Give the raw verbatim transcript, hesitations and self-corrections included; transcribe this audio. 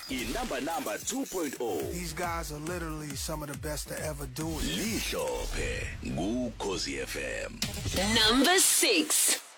inamba number two point oh. These guys are literally some of the best to ever do it. Lihlope ngukhosi F M. Number six.